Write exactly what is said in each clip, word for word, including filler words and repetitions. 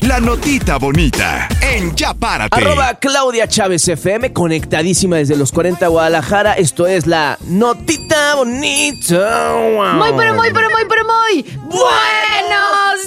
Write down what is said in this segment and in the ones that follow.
La notita bonita en Ya Párate. Arroba Claudia Chávez F M, conectadísima desde los cuarenta Guadalajara. Esto es la notita bonita. Wow. Muy, pero muy, pero muy, pero muy ¡buenos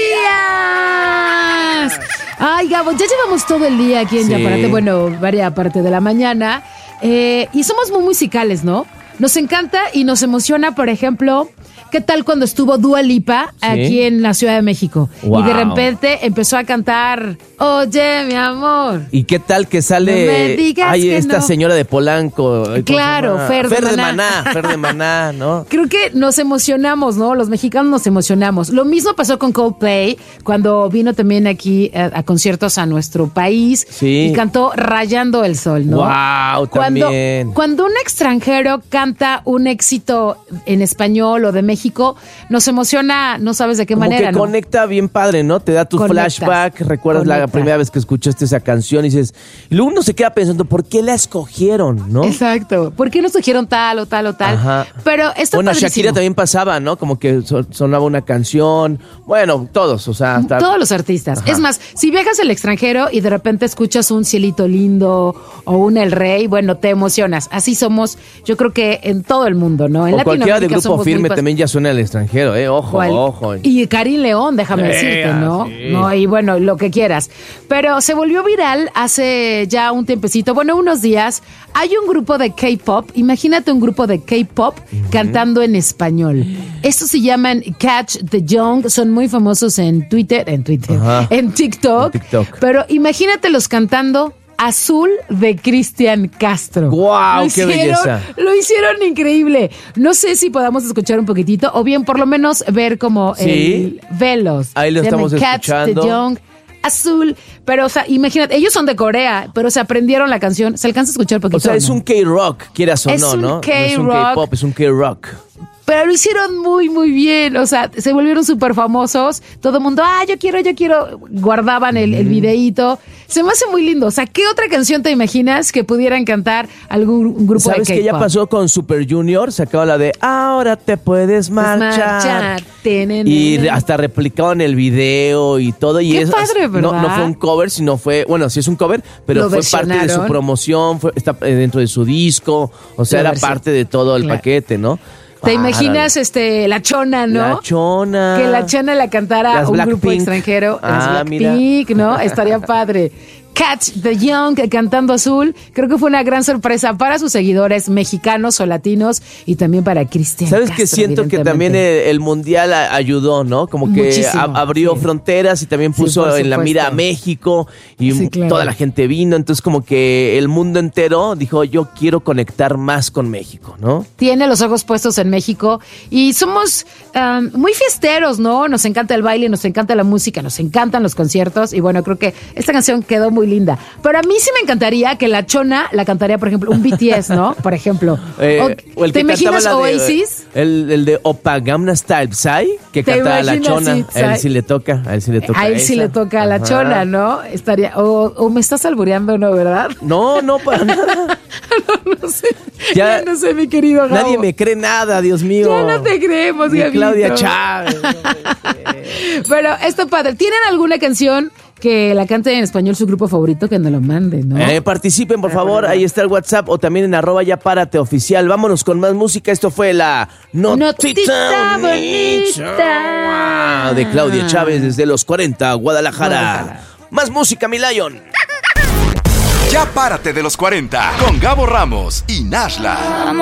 días! Ay, Gabo, ya llevamos todo el día aquí en Sí. Ya Párate. Bueno, varias parte de la mañana. Eh, y somos muy musicales, ¿no? Nos encanta y nos emociona, por ejemplo... ¿Qué tal cuando estuvo Dua Lipa ¿Sí? aquí en la Ciudad de México? Wow. Y de repente empezó a cantar Oye, mi amor. ¿Y qué tal que sale No me digas ay, que esta no. señora de Polanco? ¿Cómo Claro, se llama? Fer de Fer de Maná. Maná. Fer de Maná, ¿no? Creo que nos emocionamos, ¿no? Los mexicanos nos emocionamos. Lo mismo pasó con Coldplay cuando vino también aquí a, a conciertos a nuestro país Sí. y cantó Rayando el Sol, ¿no? Wow, Cuando, también. cuando un extranjero canta un éxito en español o de México, nos emociona, no sabes de qué Como manera, que ¿no? conecta bien padre, ¿no? Te da tu Conectas. flashback, recuerdas la Conecta. primera vez que escuchaste esa canción y dices... Y luego uno se queda pensando, ¿por qué la escogieron, no? Exacto. ¿Por qué nos dijeron tal o tal o tal? Ajá. Pero está Bueno, padrísimo. Shakira también pasaba, ¿no? Como que so- sonaba una canción. Bueno, todos, o sea, hasta... Todos los artistas. Ajá. Es más, si viajas al extranjero y de repente escuchas un Cielito Lindo o un El Rey, bueno, te emocionas. Así somos, yo creo que en todo el mundo, ¿no? En O cualquiera de Latinoamérica Grupo somos Firme muy pas- también ya suena al extranjero, ¿eh? Ojo, ¿Cuál? ojo. Y Karim León, déjame Eh, decirte, ¿no? sí. No, y bueno, lo que quieras. Pero se volvió viral hace ya un tiempecito, bueno, unos días. Hay un grupo de K-pop, imagínate un grupo de K-pop cantando en español. Estos se llaman Catch the Young, son muy famosos en Twitter, en Twitter, Ajá. en TikTok. En TikTok. Pero imagínatelos cantando Azul de Cristian Castro. ¡Guau, Lo qué hicieron- belleza! Lo hicieron increíble. No sé si podamos escuchar un poquitito o bien por lo menos ver como Sí. el velos. Ahí lo Se llama estamos Catch escuchando. the Young, Azul. Pero, o sea, imagínate, ellos son de Corea, pero se aprendieron la canción. ¿Se alcanza a escuchar un poquito? O sea, o es no? un K-rock, quieras o Es no, un ¿no? No es un K-rock. K-pop, es un K-rock. Pero lo hicieron muy, muy bien. O sea, se volvieron súper famosos. Todo el mundo, ah, yo quiero, yo quiero. Guardaban el, el videíto. Se me hace muy lindo. O sea, ¿qué otra canción te imaginas que pudieran cantar algún grupo de ¿Sabes K-pop? qué ya pasó con Super Junior? Sacaba la de Ahora te puedes marchar. Marchar. Y re- hasta replicaban el video y todo. Y Qué es, padre, no, ¿verdad? no fue un cover, sino fue, bueno, sí es un cover, pero Lo fue parte de su versionaron. promoción, fue, está eh, dentro de su disco, o sea, La era versión. parte de todo el Claro. paquete, ¿no? ¿Te Párale. imaginas este la Chona, no? La Chona. Que la Chona la cantara Las un grupo Blackpink. extranjero. Ah, las mira. Blackpink, ¿no? Estaría padre. Catch the Young cantando Azul. Creo que fue una gran sorpresa para sus seguidores mexicanos o latinos y también para Cristian ¿Sabes Castro, qué? Siento que evidentemente. también el, el mundial a- ayudó, ¿no? Como que Muchísimo, a- abrió sí. fronteras y también Sí, puso por en la mira a supuesto. México y Sí, m- claro. toda la gente vino. Entonces, como que el mundo entero dijo, yo quiero conectar más con México, ¿no? Tiene los ojos puestos en México y somos um, muy fiesteros, ¿no? Nos encanta el baile, nos encanta la música, nos encantan los conciertos y bueno, creo que esta canción quedó muy linda. Pero a mí sí me encantaría que la Chona la cantaría, por ejemplo, un B T S, ¿no? Por ejemplo. Eh, O- o el ¿Te que cantaba imaginas la de- Oasis? el, el de Opa Gamma Style, Psy, que ¿Te canta la imaginas, Chona. sí, A él Psy? sí le toca, a él sí le toca A él sí esa. le toca a la Ajá. Chona, ¿no? Estaría. O, o me estás albureando, ¿no? ¿Verdad? No, no, para nada. No sé. Ya- Ya, no sé, mi querido Gabo. Nadie me cree nada, Dios mío. Ya no te creemos, Ni Gabito. Claudia Chávez. no puede ser. Pero está padre. ¿Tienen alguna canción que la cante en español su grupo favorito? Que nos lo manden, ¿no? Eh, participen, por favor. Ahí está el WhatsApp o también en arroba ya párate oficial. Vámonos con más música. Esto fue la Notita, Notita Bonita Bonita. de Claudia Chávez desde los cuarenta, Guadalajara. Guadalajara. Más música, mi Lion. Ya Párate de los cuarenta con Gabo Ramos y Nashla.